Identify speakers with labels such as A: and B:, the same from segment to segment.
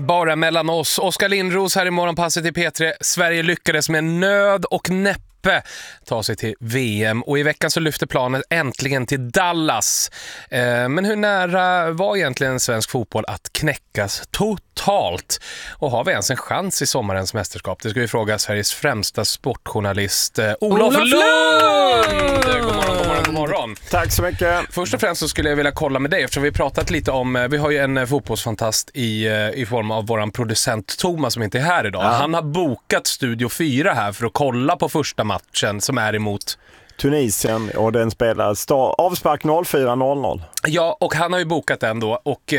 A: Bara mellan oss. Oskar Lindros här i Morgonpasset i P3. Sverige lyckades med nöd och näppe ta sig till VM. Och i veckan så lyfter planet äntligen till Dallas. Men hur nära var egentligen svensk fotboll att knäckas totalt? Och har vi ens en chans i sommarens mästerskap? Det ska vi fråga Sveriges främsta sportjournalist Olof Lund! God morgon.
B: Tack så mycket.
A: Först och främst så skulle jag vilja kolla med dig, eftersom vi har pratat lite om, vi har ju en fotbollsfantast i form av våran producent Thomas som inte är här idag. Ja. Han har bokat Studio 4 här för att kolla på första matchen som är emot
B: Tunisien, och den spelar avspark 04:00.
A: Ja, och han har ju bokat den då, och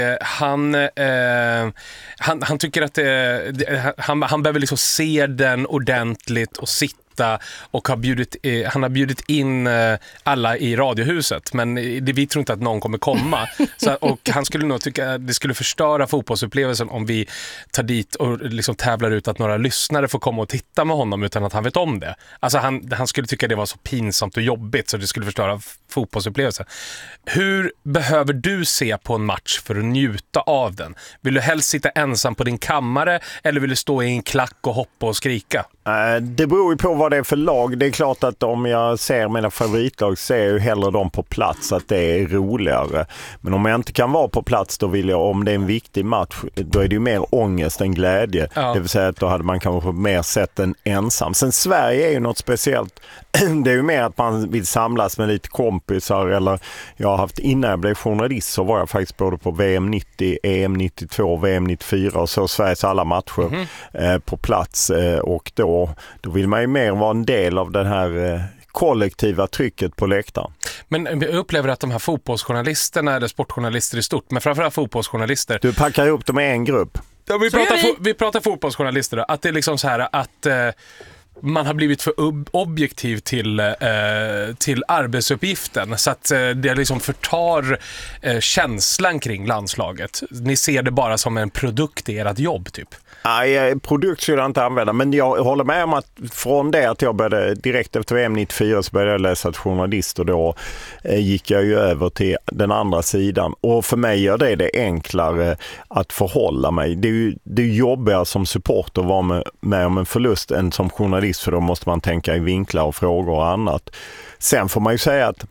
A: han tycker att han behöver liksom se den ordentligt och sitta, och han har bjudit in alla i radiohuset, men vi tror inte att någon kommer komma. Och han skulle nog tycka att det skulle förstöra fotbollsupplevelsen om vi tar dit och liksom tävlar ut att några lyssnare får komma och titta med honom utan att han vet om det. Alltså han skulle tycka det var så pinsamt och jobbigt så det skulle förstöra fotbollsupplevelsen. Hur behöver du se på en match för att njuta av den? Vill du helst sitta ensam på din kammare eller vill du stå i en klack och hoppa och skrika?
B: Det beror ju på vad det är för lag. Det är klart att om jag ser mina favoritlag ser jag ju hellre dem på plats, att det är roligare. Men om jag inte kan vara på plats, då vill jag, om det är en viktig match, då är det ju mer ångest än glädje. Ja. Det vill säga att då hade man kanske mer sett en ensam. Sen Sverige är ju något speciellt. Det är ju mer att man vill samlas med lite kompisar, eller jag har haft, innan jag blev journalist så var jag faktiskt både på VM 90, EM 92, VM 94 och så Sveriges alla matcher på plats, och då vill man ju mer vara en del av den här kollektiva trycket på läktaren.
A: Men vi upplever att de här fotbollsjournalisterna eller sportjournalister i stort, men framförallt fotbollsjournalister.
B: Du packar ihop dem i en grupp.
A: Ja, vi pratar fotbollsjournalister då, att det är liksom så här att man har blivit för objektiv till arbetsuppgiften, så att det liksom förtar känslan kring landslaget. Ni ser det bara som en produkt i ert jobb typ.
B: Nej, produkt skulle jag inte använda, men jag håller med om att från det att jag började direkt efter VM 94 så började jag läsa till journalist, och då gick jag ju över till den andra sidan, och för mig gör det enklare att förhålla mig. Det är jobbigare som supporter att vara med om en förlust än som journalist, för då måste man tänka i vinklar och frågor och annat. Sen får man ju säga att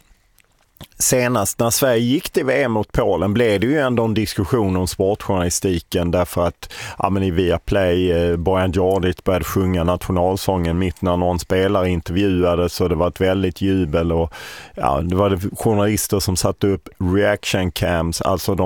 B: senast när Sverige gick till VM mot Polen blev det ju ändå en diskussion om sportjournalistiken, därför att i Viaplay Bojan Djordjic började sjunga nationalsången mitt när någon spelare intervjuades, så det var ett väldigt jubel, och det var journalister som satte upp reaction cams, alltså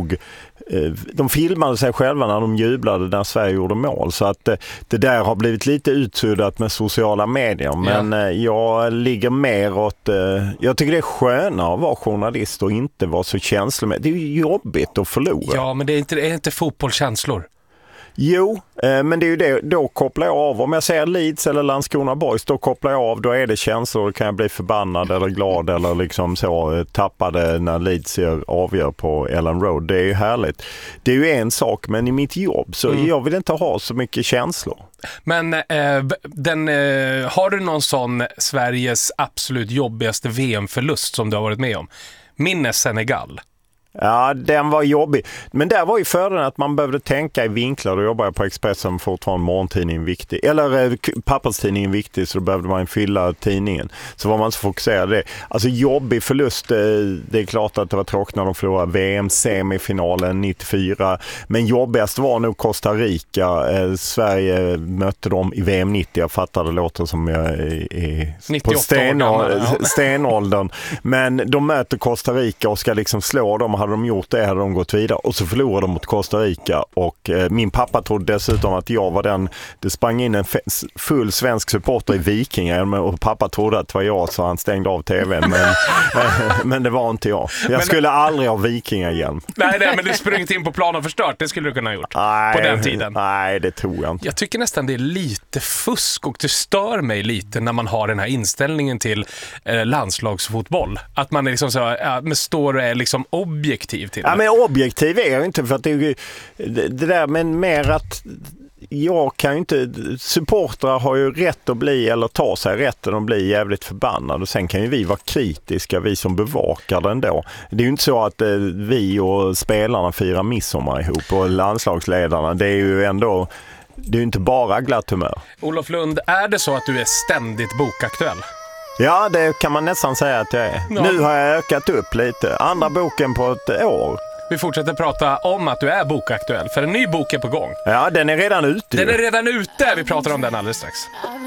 B: de filmade sig själva när de jublade när Sverige gjorde mål, så att det där har blivit lite utsuddat med sociala medier, men jag ligger mer åt, jag tycker det är skönare att vara journalist och inte vara så känslomässig. Det är ju jobbigt att förlora.
A: Ja, men det är inte fotbollskänslor.
B: Jo, men det är ju det, då kopplar jag av. Om jag ser Leeds eller Landskrona Boys, då kopplar jag av, då är det känslor, kan jag bli förbannad eller glad eller liksom så tappade när Leeds avgör på Ellen Road. Det är ju härligt. Det är ju en sak, men i mitt jobb så jag vill inte ha så mycket känslor.
A: Men har du någon sån Sveriges absolut jobbigaste VM-förlust som du har varit med om? Min är Senegal.
B: Ja, den var jobbig. Men där var ju fördelen att man behövde tänka i vinklar. Då jobbade jag på Expressen, fortfarande morgontidningen viktig. Eller papperstidningen viktig, så då behövde man fylla tidningen. Så var man så fokuserad det. Alltså jobbig förlust, det är klart att det var tråkigt när de förlorade VM-semifinalen 94. Men jobbigast var nog Costa Rica. Sverige mötte dem i VM 90. Jag fattar, det låter som jag är på stenåldern. Men de möter Costa Rica och ska liksom slå dem. Hade de gjort det hade de gått vidare, och så förlorade de mot Costa Rica, och min pappa trodde dessutom att jag var det sprang in en full svensk supporter i Vikingar, och pappa trodde att det var jag, så han stängde av tvn, men det var inte jag. Jag skulle aldrig ha Vikingar-hjälm.
A: Nej, men du sprungit in på plan och förstört, det skulle du kunna ha gjort på den tiden.
B: Nej, det tror jag inte.
A: Jag tycker nästan det är lite fusk, och det stör mig lite när man har den här inställningen till landslagsfotboll, att man är liksom så, men står och är liksom objektiv till det.
B: Ja, men objektiv är jag inte, för att det där, men mer att jag kan ju inte, supportrar har ju rätt att bli, eller ta sig rätten att bli jävligt förbannad, och sen kan ju vi vara kritiska, vi som bevakar den då. Det är ju inte så att vi och spelarna firar midsommar ihop och landslagsledarna, det är ju ändå, det är ju inte bara glatt humör.
A: Olof Lund, är det så att du är ständigt bokaktuell?
B: Ja, det kan man nästan säga att jag är. Ja. Nu har jag ökat upp lite. Andra boken på ett år.
A: Vi fortsätter prata om att du är bokaktuell, för en ny bok är på gång.
B: Ja, den är redan ute.
A: Den är redan ute, vi pratar om den alldeles strax.